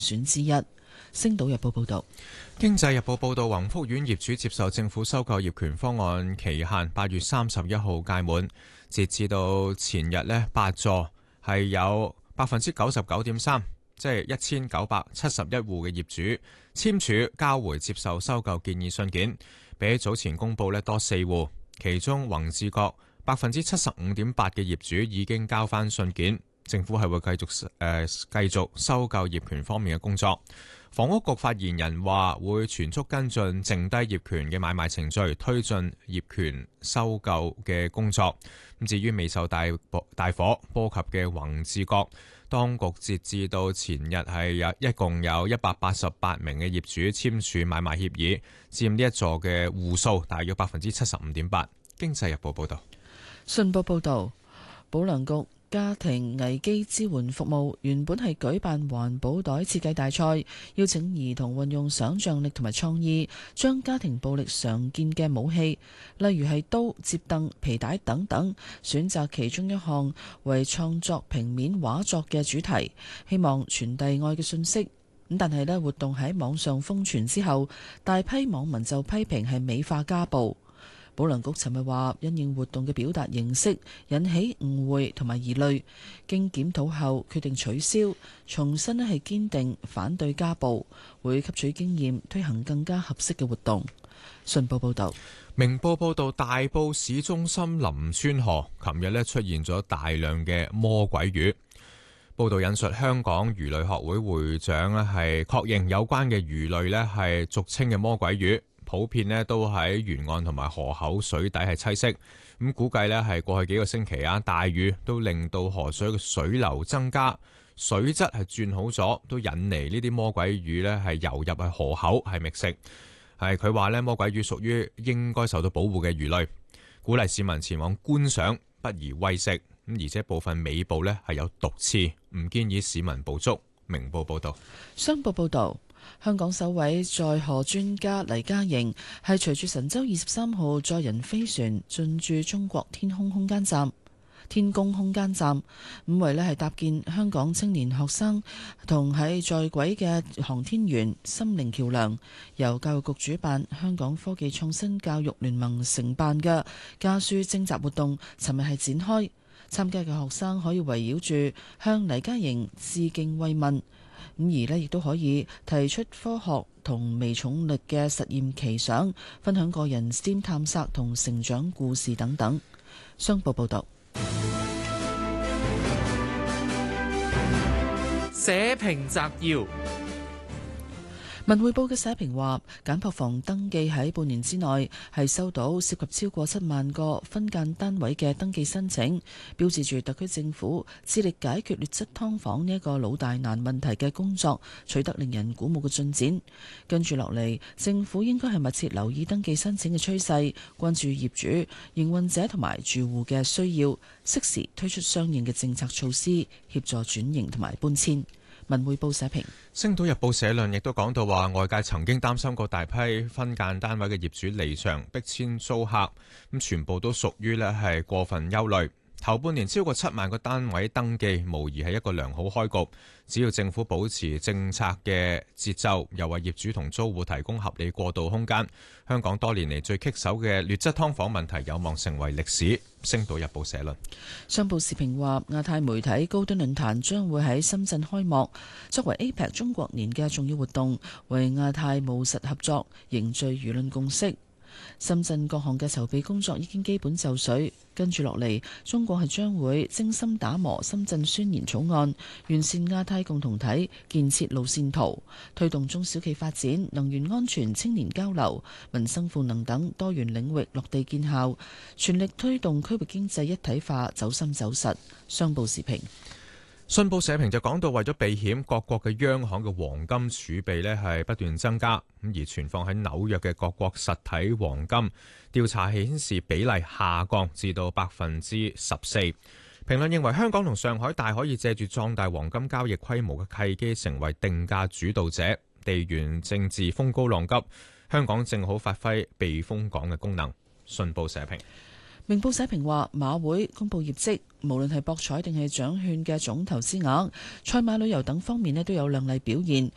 選之一。星島日報報道。 經濟日報報道，宏福苑業主接受政府收購業權方案期限8月31號屆滿，截至到前日呢8座係有99.3%，即係1971戶嘅業主簽署交回接受收購建議信件，比起早前公佈呢多4戶，其中宏志閣75.8%嘅業主已經交翻信件。政府係會繼續收購業權方面嘅工作。房屋局發言人話會全速跟進剩低業權嘅買賣程序，推進業權收購嘅工作。咁至於未受大火波及嘅宏志閣，當局截至到前日係一共有188名嘅業主簽署買賣協議，佔呢一座嘅戶數大約75.8%。經濟日報報道。 信報報道，保良局家庭危機支援服務原本係舉辦環保袋設計大賽，邀請兒童運用想像力同埋創意，將家庭暴力常見嘅武器，例如係刀、摺凳、皮帶等等，選擇其中一項為創作平面畫作嘅主題，希望傳遞愛嘅訊息。咁但係活動喺網上瘋傳之後，大批網民就批評係美化家暴。保良局尋日話，因應活動嘅表達形式引起誤會同埋疑慮，經檢討後決定取消，重新係堅定反對家暴，會吸取經驗，推行更加合適嘅活動。信報報道。 明報報道，大埔市中心林村河琴日出現咗大量嘅魔鬼魚。報道引述香港魚類學會會長係確認有關嘅魚類係俗稱嘅魔鬼魚，普遍都喺沿岸同埋河口水底係棲息。咁估計係過去幾個星期大雨都令到河水嘅水流增加，水質係轉好咗，都引嚟呢啲魔鬼魚係游入去河口係覓食。係佢話魔鬼魚屬於應該受到保護嘅魚類，鼓勵市民前往觀賞，不宜餵食。咁而且部分尾部係有毒刺，唔建議市民捕捉。明報報道。 商報報道，香港首位載荷專家黎嘉瑩係隨住神舟23號載人飛船進駐中國天宮空間站，咁為係搭建香港青年學生同喺在軌嘅航天員心靈橋梁，由教育局主辦、香港科技創新教育聯盟承辦嘅家書徵集活動，尋日係展開。參加嘅學生可以圍繞住向黎嘉瑩致敬慰問，咁而亦都可以提出科學同微重力嘅實驗奇想，分享個人 STEM 探索同成長故事等等。商報報道。 社評摘要。 文匯報嘅社評話，簡樸房登記喺半年之內係收到涉及超過7萬個分間單位嘅登記申請，標誌住特區政府致力解決劣質劏房呢一個老大難問題嘅工作取得令人鼓舞嘅進展。跟住落嚟，政府應該係密切留意登記申請嘅趨勢，關注業主、營運者同埋住戶嘅需要，適時推出相應嘅政策措施，協助轉型同埋搬遷。文匯報社評。 星島日報社論亦都講到話，外界曾經擔心過大批分間單位嘅業主離場逼遷租客，咁全部都屬於係過分憂慮。頭半年超過7萬個單位登記，無疑係一個良好開局。只要政府保持政策嘅節奏，又為業主同租戶提供合理過渡空間，香港多年嚟最棘手嘅劣質劏房問題有望成為歷史。星島日報社論。 商報時評話，亞太媒體高端論壇將會喺深圳開幕，作為 APEC 中國年嘅重要活動，為亞太務實合作凝聚輿論共識。深圳各項嘅籌備工作已經基本就緒，跟住落嚟，中國係將會精心打磨深圳宣言草案，完善亞太共同體建設路線圖，推動中小企發展、能源安全、青年交流、民生賦能等多元領域落地見效，全力推動區域經濟一體化走深走實。商報時評。 信報社評就講到，為咗避險，各國嘅央行嘅黃金儲備係不斷增加，而存放喺紐約嘅各國實體黃金調查顯示比例下降至到14%。評論認為，香港同上海大可以借住壯大黃金交易規模嘅契機，成為定價主導者。地緣政治風高浪急，香港正好發揮避風港嘅功能。信報社評。 明報社評話，馬會公布業績，無論係博彩定係獎券嘅總投資額、賽馬旅遊等方面都有亮麗表現，